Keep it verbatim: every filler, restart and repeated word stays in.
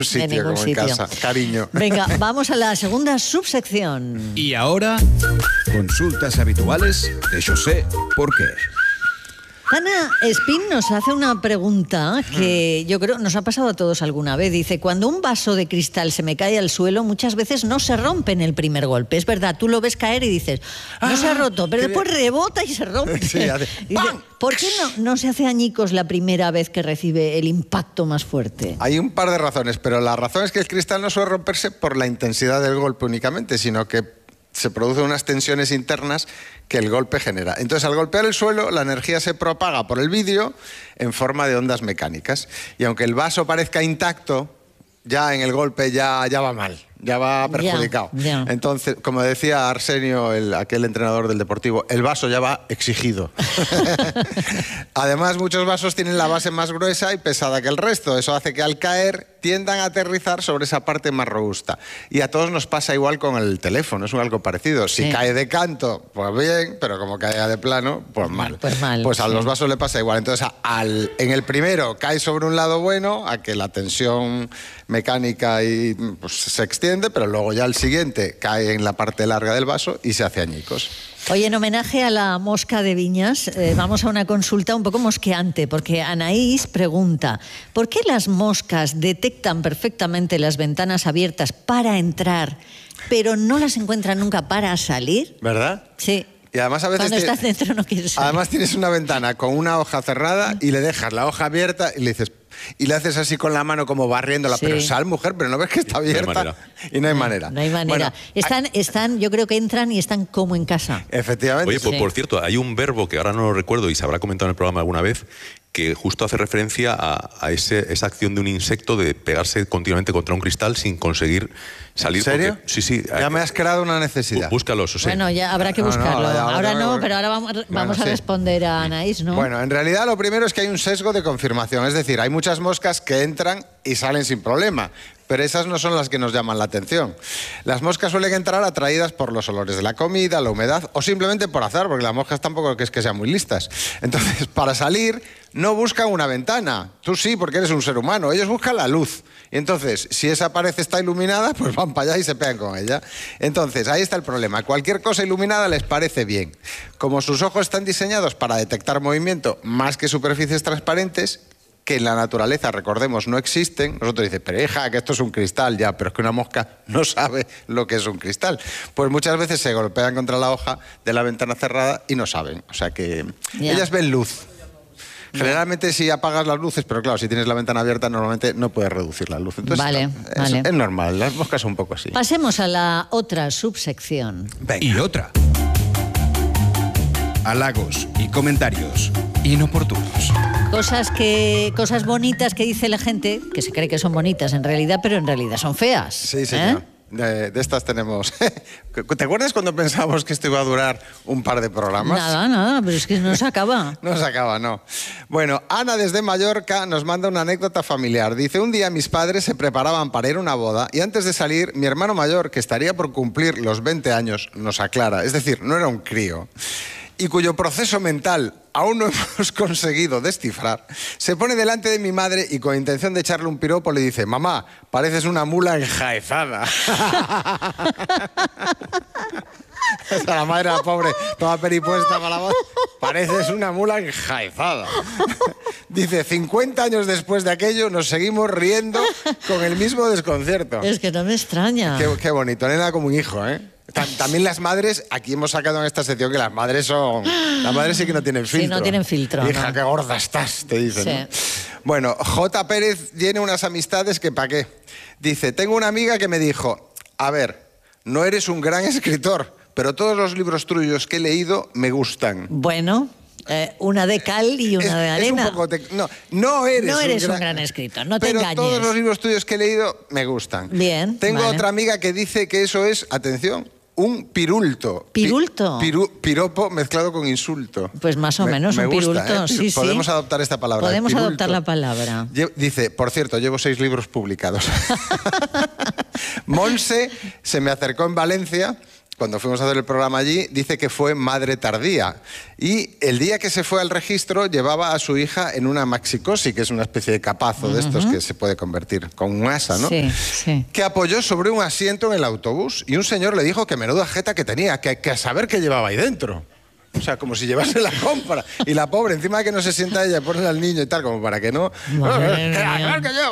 sitio, de ningún como sitio. En casa. Cariño. Venga, vamos a la segunda subsección. Y ahora, consultas habituales de José Porqué. Ana Espín nos hace una pregunta que yo creo nos ha pasado a todos alguna vez. Dice, cuando un vaso de cristal se me cae al suelo, muchas veces no se rompe en el primer golpe. Es verdad, tú lo ves caer y dices, no ah, se ha roto, pero después bien. rebota y se rompe. Sí, hace, y dice, ¿por qué no, no se hace añicos la primera vez que recibe el impacto más fuerte? Hay un par de razones, pero la razón es que el cristal no suele romperse por la intensidad del golpe únicamente, sino que se producen unas tensiones internas que el golpe genera. Entonces, al golpear el suelo, la energía se propaga por el vidrio en forma de ondas mecánicas. Y aunque el vaso parezca intacto, ya en el golpe ya, ya va mal, ya va perjudicado. Ya, ya. Entonces, como decía Arsenio, el, aquel entrenador del Deportivo, el vaso ya va exigido. Además, muchos vasos tienen la base más gruesa y pesada que el resto. Eso hace que al caer tiendan a aterrizar sobre esa parte más robusta. Y a todos nos pasa igual con el teléfono, es algo parecido. Si sí. cae de canto, pues bien, pero como cae de plano, pues mal. Pues mal. Pues a sí. los vasos le pasa igual. Entonces, al, en el primero cae sobre un lado bueno, a que la tensión mecánica y, pues, se extiende, pero luego ya el siguiente cae en la parte larga del vaso y se hace añicos. Oye, en homenaje a la mosca de Viñas, eh, vamos a una consulta un poco mosqueante, porque Anaís pregunta, ¿por qué las moscas detectan perfectamente las ventanas abiertas para entrar, pero no las encuentran nunca para salir? ¿Verdad? Sí. Y además a veces cuando te... estás dentro no quieres salir. Además tienes una ventana con una hoja cerrada y le dejas la hoja abierta y le dices... Y le haces así con la mano como barriéndola, sí. pero sal, mujer, pero no ves que está abierta. No y no hay manera. No hay manera. Bueno, están, hay... están, yo creo que entran y están como en casa. Efectivamente. Oye, por, sí. por cierto, hay un verbo que ahora no lo recuerdo y se habrá comentado en el programa alguna vez, que justo hace referencia a, a ese, esa acción de un insecto de pegarse continuamente contra un cristal sin conseguir salir. ¿En serio? Porque, sí, sí. Ya me has creado una necesidad. Búscalo, José. Bueno, ya habrá que buscarlo. No, no, ahora no, que... pero ahora vamos, vamos bueno, a sí. responder a Anaís, ¿no? Bueno, en realidad lo primero es que hay un sesgo de confirmación. Es decir, hay muchas moscas que entran y salen sin problema. Pero esas no son las que nos llaman la atención. Las moscas suelen entrar atraídas por los olores de la comida, la humedad o simplemente por azar, porque las moscas tampoco es que sean muy listas. Entonces, para salir, no buscan una ventana. Tú sí, porque eres un ser humano. Ellos buscan la luz. Y entonces, si esa pared está iluminada, pues van para allá y se pegan con ella. Entonces, ahí está el problema. Cualquier cosa iluminada les parece bien. Como sus ojos están diseñados para detectar movimiento más que superficies transparentes, que en la naturaleza, recordemos, no existen. Nosotros dicen, pero hija, que esto es un cristal, ya, pero es que una mosca no sabe lo que es un cristal. Pues muchas veces se golpean contra la hoja de la ventana cerrada y no saben. O sea que yeah. ellas ven luz. Generalmente si apagas las luces, pero claro, si tienes la ventana abierta normalmente no puedes reducir la luz. Entonces, vale, es, vale. es normal, las moscas son un poco así. Pasemos a la otra subsección. Venga. Y otra. Halagos y comentarios inoportunos. Cosas que, cosas bonitas que dice la gente, que se cree que son bonitas en realidad, pero en realidad son feas. Sí, señor. ¿Eh? De, de estas tenemos. ¿Te acuerdas cuando pensábamos que esto iba a durar un par de programas? Nada, nada, pero es que no se acaba. No se acaba, no. Bueno, Ana desde Mallorca nos manda una anécdota familiar. Dice, un día mis padres se preparaban para ir a una boda y antes de salir, mi hermano mayor, que estaría por cumplir los veinte años, nos aclara, es decir, no era un crío, y cuyo proceso mental aún no hemos conseguido descifrar, se pone delante de mi madre y con intención de echarle un piropo le dice, mamá, pareces una mula enjaezada. O sea, la madre, la pobre, toda peripuesta para la voz, pareces una mula enjaezada. Dice, cincuenta años después de aquello nos seguimos riendo con el mismo desconcierto. Es que no me extraña. Qué, qué bonito, nena como un hijo, ¿eh? También las madres, aquí hemos sacado en esta sección que las madres son... Las madres sí que no tienen filtro. Sí, no tienen filtro. Hija, no. qué gorda estás, te dicen. Sí. ¿No? Bueno, J. Pérez tiene unas amistades que pa' qué. Dice, tengo una amiga que me dijo, a ver, no eres un gran escritor, pero todos los libros tuyos que he leído me gustan. Bueno... Eh, una de cal y una es, de arena. Es un poco te... no, no eres, no eres un, gran... un gran escritor, no te pero engañes. Todos los libros tuyos que he leído me gustan. Bien. Tengo vale. otra amiga que dice que eso es, atención, un pirulto. ¿Pirulto? Pi, piru, piropo mezclado con insulto. Pues más o menos, me, un me gusta, pirulto, ¿eh? sí, sí. Podemos adoptar esta palabra. Podemos adoptar la palabra. Dice, por cierto, llevo seis libros publicados. Monse se me acercó en Valencia cuando fuimos a hacer el programa allí, dice que fue madre tardía. Y el día que se fue al registro llevaba a su hija en una maxicosi, que es una especie de capazo uh-huh. de estos que se puede convertir con un asa, ¿no? Sí, sí. Que apoyó sobre un asiento en el autobús y un señor le dijo que menuda jeta que tenía, que, que a saber qué llevaba ahí dentro. O sea, como si llevase la compra. Y la pobre, encima de que no se sienta ella, pone al niño y tal, como para que no... Madre ¡Que a mía. ver qué lleva!